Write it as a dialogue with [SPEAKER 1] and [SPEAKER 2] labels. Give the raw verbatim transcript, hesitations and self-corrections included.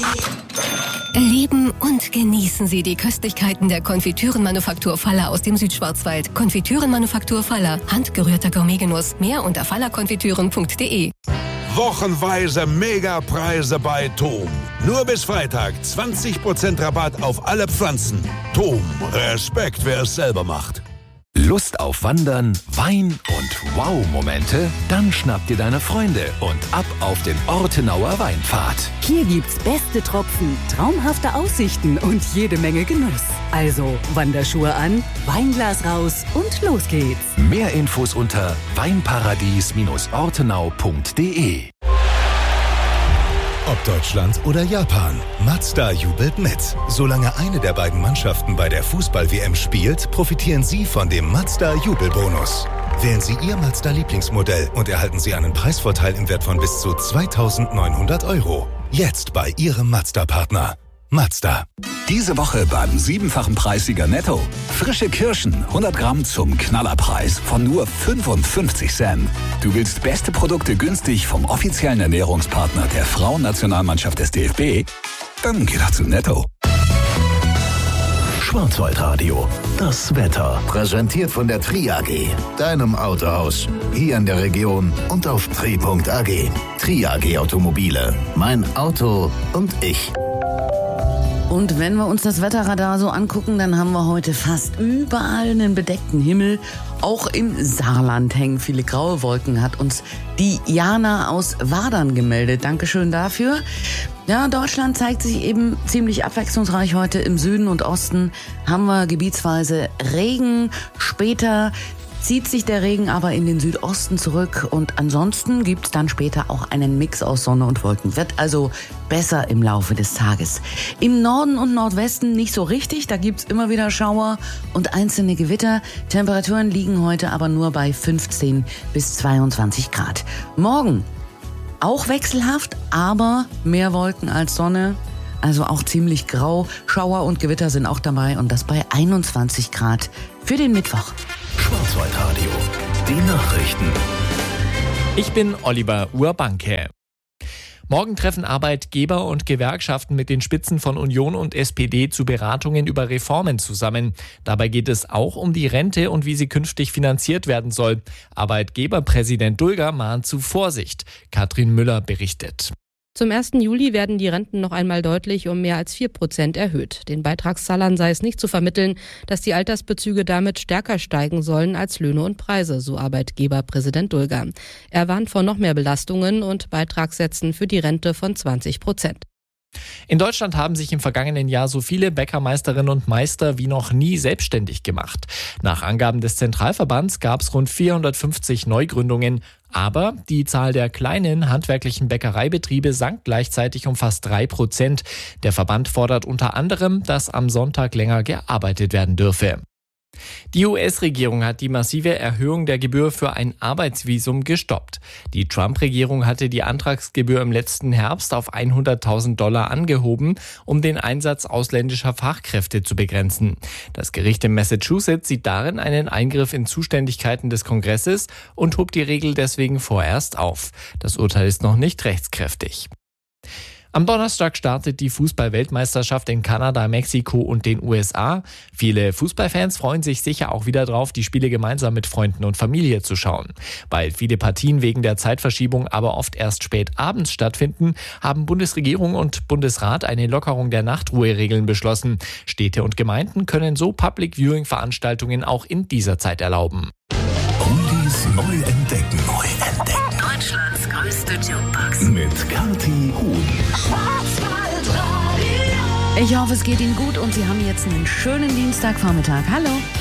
[SPEAKER 1] Erleben und genießen Sie die Köstlichkeiten der Konfitürenmanufaktur Faller aus dem Südschwarzwald. Konfitürenmanufaktur Faller. Handgerührter Gourmetgenuss. Mehr unter fallerkonfitüren punkt de.
[SPEAKER 2] Wochenweise Megapreise bei TOM. Nur bis Freitag zwanzig Prozent Rabatt auf alle Pflanzen. TOM, Respekt, wer es selber macht.
[SPEAKER 3] Lust auf Wandern, Wein und Wow-Momente? Dann schnapp dir deine Freunde und ab auf den Ortenauer Weinpfad.
[SPEAKER 4] Hier gibt's beste Tropfen, traumhafte Aussichten und jede Menge Genuss. Also Wanderschuhe an, Weinglas raus und los geht's.
[SPEAKER 3] Mehr Infos unter weinparadies ortenau punkt de.
[SPEAKER 5] Ob Deutschland oder Japan, Mazda jubelt mit. Solange eine der beiden Mannschaften bei der Fußball-W M spielt, profitieren Sie von dem Mazda-Jubelbonus. Wählen Sie Ihr Mazda-Lieblingsmodell und erhalten Sie einen Preisvorteil im Wert von bis zu zweitausendneunhundert Euro. Jetzt bei Ihrem Mazda-Partner. Mazda.
[SPEAKER 6] Diese Woche beim siebenfachen Preissieger Netto. Frische Kirschen, hundert Gramm zum Knallerpreis von nur fünfundfünfzig Cent. Du willst beste Produkte günstig vom offiziellen Ernährungspartner der Frauennationalmannschaft des D F B? Dann geh doch zu Netto.
[SPEAKER 3] Schwarzwaldradio, das Wetter.
[SPEAKER 7] Präsentiert von der Tri A G, deinem Autohaus. Hier in der Region und auf tri punkt a g. Tri A G Automobile. Mein Auto und ich.
[SPEAKER 8] Und wenn wir uns das Wetterradar so angucken, dann haben wir heute fast überall einen bedeckten Himmel. Auch im Saarland hängen viele graue Wolken, hat uns die Jana aus Wadern gemeldet. Dankeschön dafür. Ja, Deutschland zeigt sich eben ziemlich abwechslungsreich heute. Im Süden und Osten haben wir gebietsweise Regen. Später zieht sich der Regen aber in den Südosten zurück und ansonsten gibt's dann später auch einen Mix aus Sonne und Wolken. Wird also besser im Laufe des Tages. Im Norden und Nordwesten nicht so richtig, da gibt's immer wieder Schauer und einzelne Gewitter. Temperaturen liegen heute aber nur bei fünfzehn bis zweiundzwanzig Grad. Morgen auch wechselhaft, aber mehr Wolken als Sonne. Also auch ziemlich grau. Schauer und Gewitter sind auch dabei und das bei einundzwanzig Grad für den Mittwoch.
[SPEAKER 3] Schwarzwaldradio, die Nachrichten.
[SPEAKER 9] Ich bin Oliver Urbanke. Morgen treffen Arbeitgeber und Gewerkschaften mit den Spitzen von Union und S P D zu Beratungen über Reformen zusammen. Dabei geht es auch um die Rente und wie sie künftig finanziert werden soll. Arbeitgeberpräsident Dulger mahnt zu Vorsicht. Katrin Müller berichtet.
[SPEAKER 10] Zum ersten Juli werden die Renten noch einmal deutlich um mehr als vier Prozent erhöht. Den Beitragszahlern sei es nicht zu vermitteln, dass die Altersbezüge damit stärker steigen sollen als Löhne und Preise, so Arbeitgeberpräsident Dulger. Er warnt vor noch mehr Belastungen und Beitragssätzen für die Rente von zwanzig Prozent.
[SPEAKER 9] In Deutschland haben sich im vergangenen Jahr so viele Bäckermeisterinnen und Meister wie noch nie selbstständig gemacht. Nach Angaben des Zentralverbands gab es rund vierhundertfünfzig Neugründungen. Aber die Zahl der kleinen handwerklichen Bäckereibetriebe sank gleichzeitig um fast drei Prozent. Der Verband fordert unter anderem, dass am Sonntag länger gearbeitet werden dürfe. Die U S-Regierung hat die massive Erhöhung der Gebühr für ein Arbeitsvisum gestoppt. Die Trump-Regierung hatte die Antragsgebühr im letzten Herbst auf hunderttausend Dollar angehoben, um den Einsatz ausländischer Fachkräfte zu begrenzen. Das Gericht in Massachusetts sieht darin einen Eingriff in Zuständigkeiten des Kongresses und hob die Regel deswegen vorerst auf. Das Urteil ist noch nicht rechtskräftig. Am Donnerstag startet die Fußball-Weltmeisterschaft in Kanada, Mexiko und den U S A. Viele Fußballfans freuen sich sicher auch wieder drauf, die Spiele gemeinsam mit Freunden und Familie zu schauen. Weil viele Partien wegen der Zeitverschiebung aber oft erst spät abends stattfinden, haben Bundesregierung und Bundesrat eine Lockerung der Nachtruheregeln beschlossen. Städte und Gemeinden können so Public-Viewing-Veranstaltungen auch in dieser Zeit erlauben.
[SPEAKER 3] Oldies neu entdecken. Neu entdecken.
[SPEAKER 1] Deutschlands größte Jukebox.
[SPEAKER 3] Mit Kathi Huhn.
[SPEAKER 8] Ich hoffe, es geht Ihnen gut und Sie haben jetzt einen schönen Dienstagvormittag. Hallo.